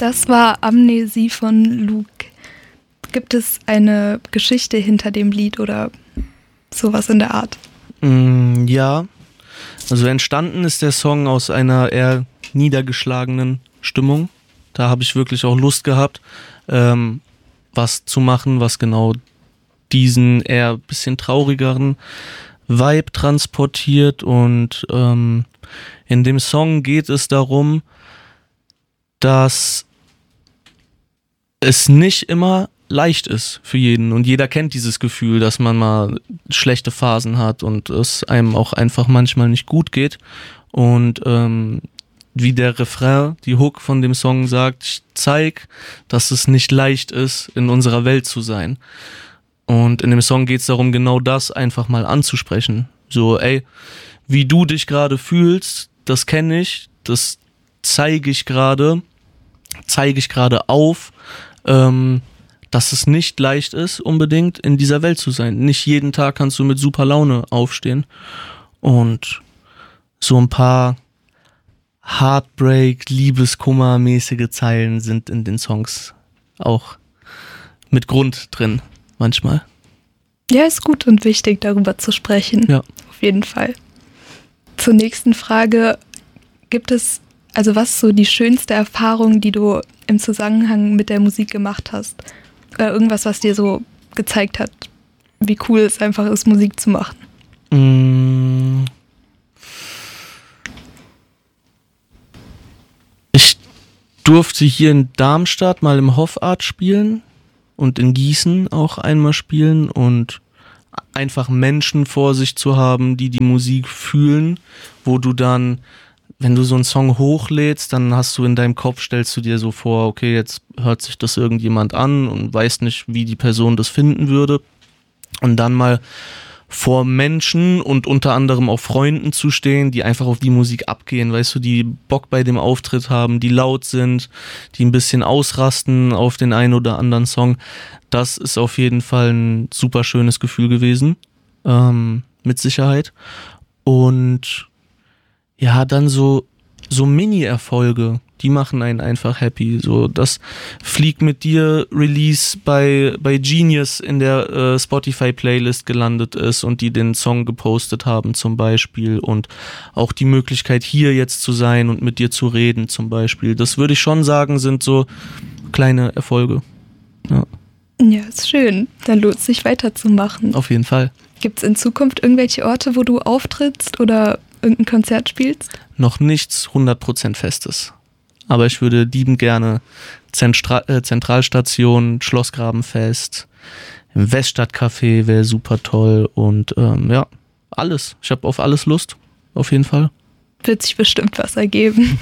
Das war Amnesie von Luke. Gibt es eine Geschichte hinter dem Lied oder sowas in der Art? Ja, also entstanden ist der Song aus einer eher niedergeschlagenen Stimmung. Da habe ich wirklich auch Lust gehabt, was zu machen, was genau diesen eher ein bisschen traurigeren Vibe transportiert. Und in dem Song geht es darum, dass es nicht immer leicht ist für jeden. Und jeder kennt dieses Gefühl, dass man mal schlechte Phasen hat und es einem auch einfach manchmal nicht gut geht. Und wie der Refrain, die Hook von dem Song sagt, ich zeig, dass es nicht leicht ist, in unserer Welt zu sein. Und in dem Song geht es darum, genau das einfach mal anzusprechen. So, ey, wie du dich gerade fühlst, das kenne ich, das zeige ich gerade auf, dass es nicht leicht ist, unbedingt in dieser Welt zu sein. Nicht jeden Tag kannst du mit super Laune aufstehen. Und so ein paar Heartbreak, Liebeskummer-mäßige Zeilen sind in den Songs auch mit Grund drin, manchmal. Ja, ist gut und wichtig, darüber zu sprechen. Ja. Auf jeden Fall. Zur nächsten Frage. Gibt es, also was ist so die schönste Erfahrung, die du im Zusammenhang mit der Musik gemacht hast? Oder irgendwas, was dir so gezeigt hat, wie cool es einfach ist, Musik zu machen? Ich durfte hier in Darmstadt mal im Hoffart spielen und in Gießen auch einmal spielen und einfach Menschen vor sich zu haben, die die Musik fühlen, wo du dann, wenn du so einen Song hochlädst, dann hast du in deinem Kopf, stellst du dir so vor, okay, jetzt hört sich das irgendjemand an und weißt nicht, wie die Person das finden würde. Und dann mal vor Menschen und unter anderem auch Freunden zu stehen, die einfach auf die Musik abgehen, weißt du, die Bock bei dem Auftritt haben, die laut sind, die ein bisschen ausrasten auf den einen oder anderen Song. Das ist auf jeden Fall ein super schönes Gefühl gewesen, mit Sicherheit. Und ja, dann so Mini-Erfolge, die machen einen einfach happy. So das Flieg mit dir Release bei Genius in der Spotify-Playlist gelandet ist und die den Song gepostet haben zum Beispiel und auch die Möglichkeit hier jetzt zu sein und mit dir zu reden zum Beispiel. Das würde ich schon sagen, sind so kleine Erfolge. Ja, ist schön. Dann lohnt es sich weiterzumachen. Auf jeden Fall. Gibt es in Zukunft irgendwelche Orte, wo du auftrittst oder irgendein Konzert spielst? Noch nichts 100% Festes. Aber ich würde liebend gerne Zentralstation, Schlossgrabenfest, im Weststadtcafé wäre super toll und ja, alles. Ich habe auf alles Lust, auf jeden Fall. Wird sich bestimmt was ergeben.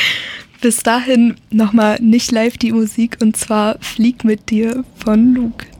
Bis dahin nochmal nicht live die Musik und zwar Flieg mit dir von Luke.